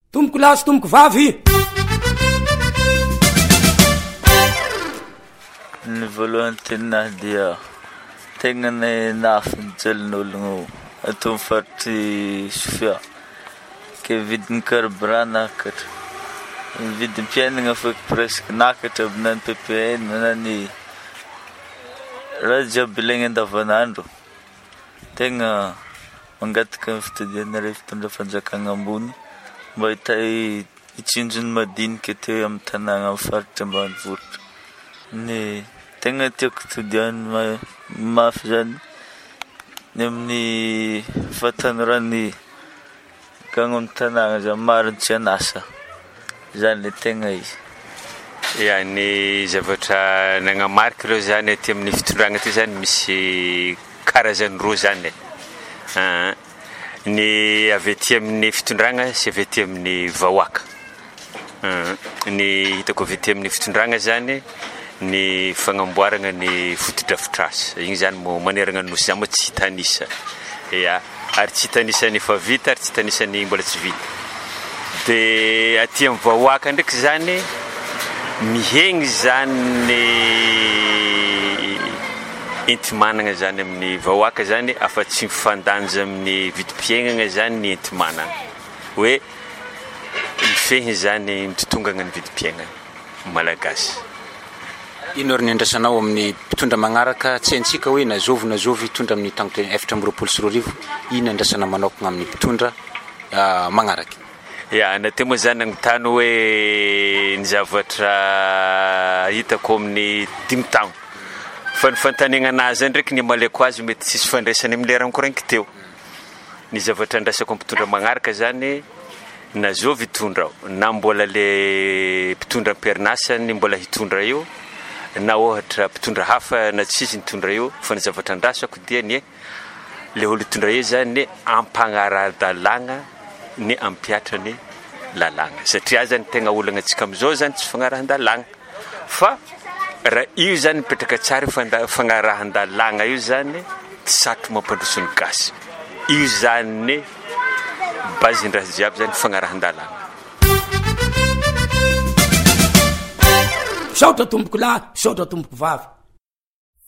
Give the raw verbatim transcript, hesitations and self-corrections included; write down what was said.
tomboko lasy tomboko vavy. Ny voalohany tenahy dia tegna ny nafy nijelin'ologno ato amin'ny faritry Sofia ke vidin'ny carburant nakatra, vidin'ny mpiainana feky presque nakatra aby na ny P P N na ny raha jiaby ilaigna andavanandro. Tegna mangataka ny fitadianareo fitondra fanjakana ambony mba hita hitsinjony madinika teo amin'ny tanàna amin'ny faritra ambanivohitra. Ny tegna tiako todiany mafy zany ny amin'ny fatanorany gagno amin'ny tanàna zany mariny tsy anasa zany le tegna izy. Ya ny zavatra nagnamarika reo zany aty amin'ny fitondragna ty zany misy karazany roa zany. Ah, ny avy aty amin'ny fitondragna sy avy aty amin'ny vahoaka. Ah, ny hitako avy aty amin'ny fitondragna zany ny fagnamboarana ny fotodrafitrasa. Igny zany mo maneragna nosy zany mo tsy hitanisa. Ya, ary tsy hitanisa ny fa vita ary tsy hitanisa ny mbola tsy vita. De aty amin'ny vahoaka ndraiky zany mihegny zany entimanana zany amin'ny vahoaka zany afa tsy mifandanja amin'ny vidim-piainana zany ny entimanana. Hoe mifehy zany mitotongana ny vidim-piainana malagasy. Ino ary ny andrasanao amin'ny mpitondra magnaraka tsy haintsika hoe nazovy nazovy hitondra amin'ny tangotra efatra amby roapolo sy roa arivo. Ino andrasana manokana amin'ny mpitondra magnaraka? Ya, nateo moa zany nagnotany hoe ny zavatra hitako amin'ny dimy taogno. Fa ny fantanegna anazy ndraiky ny malaiko azy mety tsisy fandraisany amin'ny lerany koranky teo. Ny zavatra andrasako mpitondra magnaraka zany nazovy hitondra na mbola le mpitondra am-perinasany mbola hitondra io na ohatra mpitondra hafa na tsisy nitondra io, fa ny zavatra andrasako dia ny le olo hitondra io zany ampagnara-dalagna ny ampiatra ny lalagna. Satria zany tegna olagna antsika amizao zany tsy fagnarahan-dalagna. Fa raha io zany mipetraka tsara fagnarahan-dalagna io zany tsy satro mampandroso ny gasy. Io zany bazindraha jiaby zany fagnarahan-dalagna. Saotra tomboko lahy, saotra tomboko vavy.